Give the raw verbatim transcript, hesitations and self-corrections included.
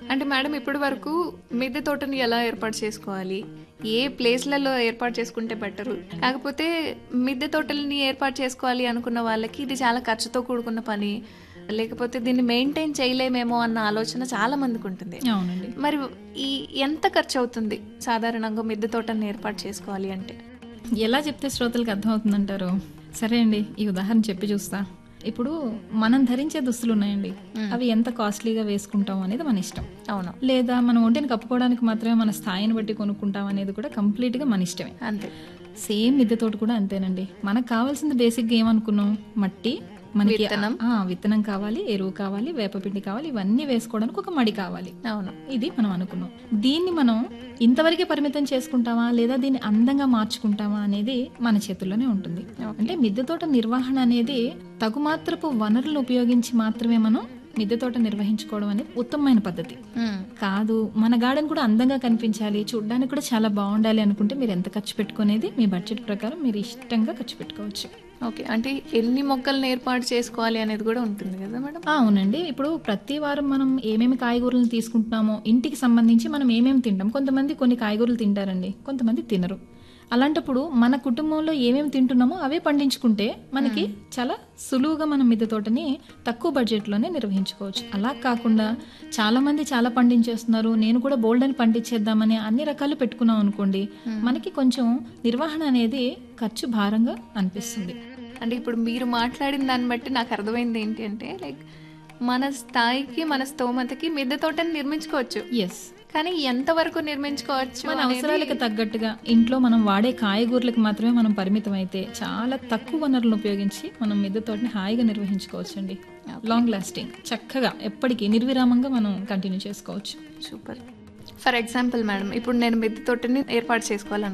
అంటే మేడం ఇప్పటి వరకు మిద్దె తోటని ఎలా ఏర్పాటు చేసుకోవాలి, ఏ ప్లేస్లలో ఏర్పాటు చేసుకుంటే బెటరు, కాకపోతే మిద్దె తోటలని ఏర్పాటు చేసుకోవాలి అనుకున్న వాళ్ళకి ఇది చాలా ఖర్చుతో కూడుకున్న పని, లేకపోతే దీన్ని మెయింటైన్ చేయలేమేమో అన్న ఆలోచన చాలా మందికి ఉంటుంది. అవునండి. మరి ఈ ఎంత ఖర్చు అవుతుంది సాధారణంగా మిద్దె తోటని ఏర్పాటు చేసుకోవాలి అంటే? ఎలా చెప్తే శ్రోతలకు అర్థమవుతుందంటారు? సరే అండి, ఈ ఉదాహరణ చెప్పి చూస్తా. ఇప్పుడు మనం ధరించే దుస్తులు ఉన్నాయండి, అవి ఎంత కాస్ట్లీగా వేసుకుంటాం అనేది మన ఇష్టం. అవును. లేదా మనం ఒంటిని కప్పుకోవడానికి మాత్రమే మన స్థాయిని బట్టి కొనుక్కుంటాం అనేది కూడా కంప్లీట్గా మన ఇష్టమే. అంతే. సేమ్ మిద్దె తోట కూడా అంతేనండి. మనకు కావాల్సింది బేసిక్గా ఏమనుకున్నాం, మట్టి, మనకి విత్తనం. ఆ, విత్తనం కావాలి, ఎరువు కావాలి, వేపపిండి కావాలి, ఇవన్నీ వేసుకోవడానికి ఒక మడి కావాలి. అవును. ఇది మనం అనుకున్నాం. దీన్ని మనం ఇంతవరకే పరిమితం చేసుకుంటామా లేదా దీన్ని అందంగా మార్చుకుంటామా అనేది మన చేతుల్లోనే ఉంటుంది. అంటే మిద్దె తోట నిర్వహణ అనేది తగుమాత్రపు వనరులను ఉపయోగించి మాత్రమే మనం మిద్దె తోట నిర్వహించుకోవడం అనేది ఉత్తమమైన పద్ధతి కాదు. మన గార్డెన్ కూడా అందంగా కనిపించాలి, చూడడానికి కూడా చాలా బాగుండాలి అనుకుంటే మీరు ఎంత ఖర్చు పెట్టుకునేది మీ బడ్జెట్ ప్రకారం మీరు ఇష్టంగా ఖర్చు పెట్టుకోవచ్చు. ఓకే. అంటే ఎన్ని మొక్కలను ఏర్పాటు చేసుకోవాలి అనేది కూడా ఉంటుంది కదా మేడం? అవునండి. ఇప్పుడు ప్రతి వారం మనం ఏమేమి కాయగూరలను తీసుకుంటున్నామో ఇంటికి సంబంధించి మనం ఏమేమి తింటాం, కొంతమంది కొన్ని కాయగూరలు తింటారండి, కొంతమంది తినరు. అలాంటప్పుడు మన కుటుంబంలో ఏమేమి తింటున్నామో అవే పండించుకుంటే మనకి చాలా సులువుగా మనం మిద్దె తోటని తక్కువ బడ్జెట్లోనే నిర్వహించుకోవచ్చు. అలా కాకుండా చాలా మంది చాలా పండించేస్తున్నారు, నేను కూడా బోల్డ్ అని పండించేద్దామని అన్ని రకాలు పెట్టుకున్నాం అనుకోండి, మనకి కొంచెం నిర్వహణ అనేది ఖర్చు భారంగా అనిపిస్తుంది. అంటే ఇప్పుడు మీరు మాట్లాడిన దాన్ని బట్టి నాకు అర్థమైంది ఏంటి అంటే, లైక్ మన స్థాయికి మన స్తోమతకి మిద్దె తోటని నిర్మించుకోవచ్చు. ఎస్. కానీ ఎంతవరకు నిర్మించుకోవచ్చు మన అవసరాలకు తగ్గట్టుగా ఇంట్లో మనం వాడే కాయగూరలకు మాత్రమే మనం పరిమితం అయితే చాలా తక్కువ వనరులను ఉపయోగించి మనం మిద్దె తోటని హాయిగా నిర్వహించుకోవచ్చు అండి. లాంగ్ లాస్టింగ్, చక్కగా ఎప్పటికీ నిర్విరామంగా మనం కంటిన్యూ చేసుకోవచ్చు. సూపర్. ఫర్ ఎగ్జాంపుల్ మేడం, ఇప్పుడు నేను మిద్దె తోటని ఏర్పాటు చేసుకోవాలి